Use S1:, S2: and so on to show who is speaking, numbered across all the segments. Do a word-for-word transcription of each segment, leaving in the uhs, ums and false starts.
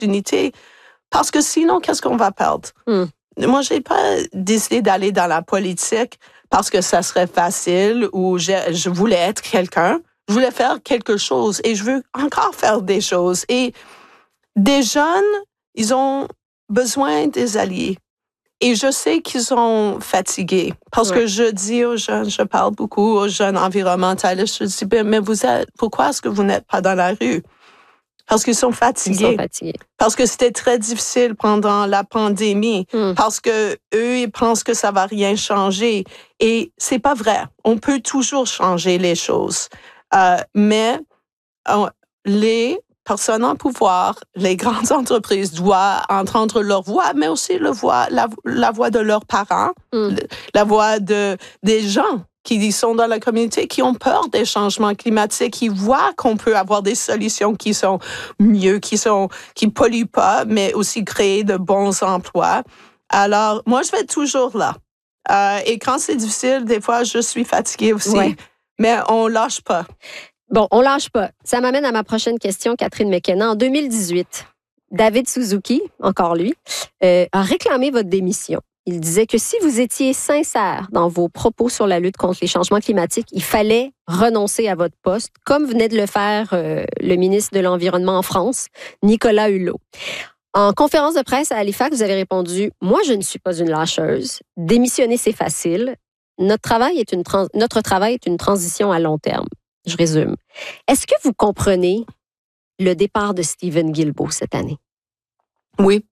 S1: opportunités. Parce que sinon, qu'est-ce qu'on va perdre? Mm. Moi, j'ai pas décidé d'aller dans la politique parce que ça serait facile ou je, je voulais être quelqu'un. Je voulais faire quelque chose et je veux encore faire des choses. Et des jeunes, ils ont besoin des alliés. Et je sais qu'ils sont fatigués parce ouais. que je dis aux jeunes, je parle beaucoup aux jeunes environnementalistes, je dis, mais vous êtes, pourquoi est-ce que vous n'êtes pas dans la rue? Parce qu'ils sont fatigués.
S2: Ils sont fatigués.
S1: Parce que c'était très difficile pendant la pandémie. Mm. Parce que eux, ils pensent que ça va rien changer. Et c'est pas vrai. On peut toujours changer les choses. Euh, mais euh, les personnes en pouvoir, les grandes entreprises doivent entendre leur voix, mais aussi le voix, la, la voix de leurs parents, mm. la voix de, des gens qui sont dans la communauté, qui ont peur des changements climatiques, qui voient qu'on peut avoir des solutions qui sont mieux, qui sont, qui polluent pas, mais aussi créer de bons emplois. Alors, moi, je vais être toujours là. Euh, et quand c'est difficile, des fois, je suis fatiguée aussi. Ouais. Mais on lâche pas.
S2: Bon, on lâche pas. Ça m'amène à ma prochaine question, Catherine McKenna. En deux mille dix-huit, David Suzuki, encore lui, euh, a réclamé votre démission. Il disait que si vous étiez sincère dans vos propos sur la lutte contre les changements climatiques, il fallait renoncer à votre poste, comme venait de le faire euh, le ministre de l'Environnement en France, Nicolas Hulot. En conférence de presse à Halifax, vous avez répondu « Moi, je ne suis pas une lâcheuse. Démissionner, c'est facile. Notre travail est une, trans- notre travail est une transition à long terme. » Je résume. Est-ce que vous comprenez le départ de Stephen Guilbeault cette année?
S1: Oui.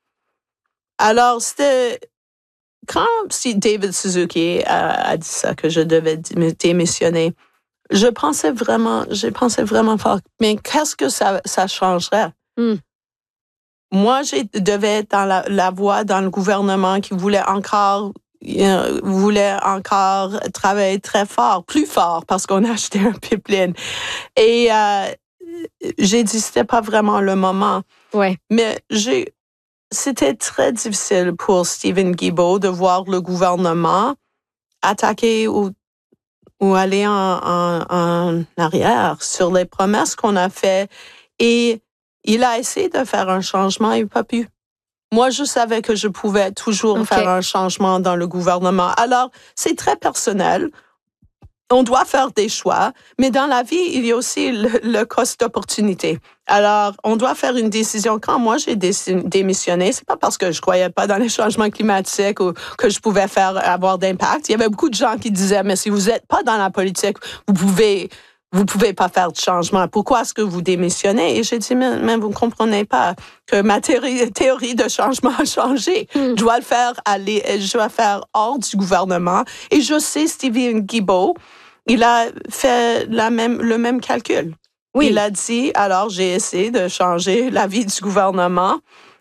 S1: Alors, c'était... Quand si David Suzuki a, a dit ça, que je devais démissionner, je pensais vraiment, j'ai pensé vraiment fort, mais qu'est-ce que ça, ça changerait? Mm. Moi, je devais être dans la, la voie dans le gouvernement qui voulait encore, euh, voulait encore travailler très fort, plus fort, parce qu'on a acheté un pipeline. Et euh, j'ai dit, c'était pas vraiment le moment.
S2: Ouais.
S1: Mais j'ai... C'était très difficile pour Stephen Guilbeault de voir le gouvernement attaquer ou, ou aller en, en, en arrière sur les promesses qu'on a faites. Et il a essayé de faire un changement, il n'a pas pu. Moi, je savais que je pouvais toujours okay. faire un changement dans le gouvernement. Alors, c'est très personnel. On doit faire des choix, mais dans la vie, il y a aussi le, le cost d'opportunité. Alors, on doit faire une décision. Quand moi, j'ai démissionné, c'est pas parce que je croyais pas dans les changements climatiques ou que je pouvais faire avoir d'impact. Il y avait beaucoup de gens qui disaient, mais si vous êtes pas dans la politique, vous pouvez, vous pouvez pas faire de changement. Pourquoi est-ce que vous démissionnez? Et j'ai dit, mais, mais vous comprenez pas que ma théorie, théorie de changement a changé. Mm. Je dois le faire aller, je dois faire hors du gouvernement. Et je sais, Stephen Guilbeault, il a fait la même, le même calcul. Oui. Il a dit, alors j'ai essayé de changer la vie du gouvernement,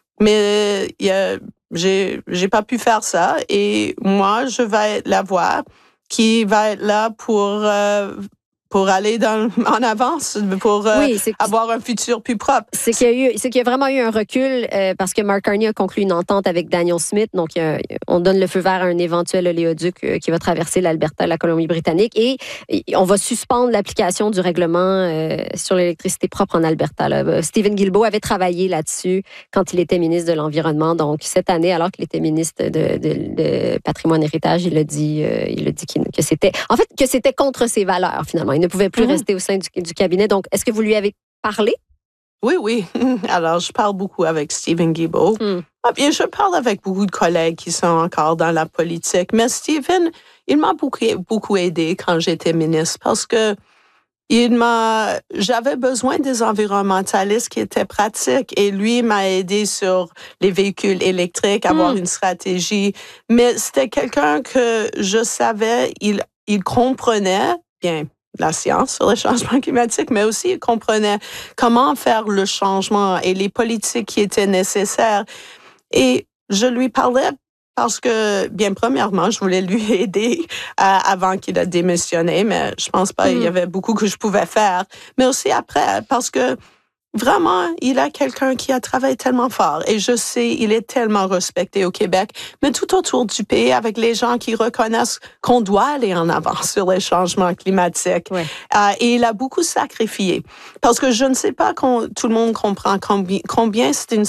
S1: mais il a, j'ai, j'ai pas pu faire ça. Et moi, je vais être la voix qui va être là pour... Euh, pour aller dans, en avance, pour euh, oui, avoir un futur plus propre.
S2: C'est qu'il y a eu, c'est qu'il y a vraiment eu un recul euh, parce que Mark Carney a conclu une entente avec Daniel Smith. Donc, euh, on donne le feu vert à un éventuel oléoduc euh, qui va traverser l'Alberta et la Colombie-Britannique et, et on va suspendre l'application du règlement euh, sur l'électricité propre en Alberta. Là. Stephen Guilbeault avait travaillé là-dessus quand il était ministre de l'Environnement. Donc, cette année, alors qu'il était ministre de, de, de Patrimoine et Héritage, il a dit, euh, il a dit qu'il, que c'était, en fait, que c'était contre ses valeurs, finalement. Il ne pouvait plus mmh. rester au sein du, du cabinet. Donc, est-ce que vous lui avez parlé?
S1: Oui, oui. Alors, je parle beaucoup avec Stephen Guilbeault. Mmh. Ah, bien, je parle avec beaucoup de collègues qui sont encore dans la politique. Mais Stephen, il m'a beaucoup, beaucoup aidé quand j'étais ministre parce que il m'a, j'avais besoin des environnementalistes qui étaient pratiques et lui m'a aidé sur les véhicules électriques, avoir mmh. une stratégie. Mais c'était quelqu'un que je savais, il, il comprenait bien la science sur le changement climatique, mais aussi il comprenait comment faire le changement et les politiques qui étaient nécessaires. Et je lui parlais parce que, bien, premièrement, je voulais lui aider euh, avant qu'il a démissionné, mais je pense pas qu'il mmh. y avait beaucoup que je pouvais faire. Mais aussi après, parce que vraiment, il a quelqu'un qui a travaillé tellement fort. Et je sais, il est tellement respecté au Québec, mais tout autour du pays, avec les gens qui reconnaissent qu'on doit aller en avant sur les changements climatiques.
S2: Ouais.
S1: Euh, et il a beaucoup sacrifié. Parce que je ne sais pas quand tout le monde comprend combien, combien c'est une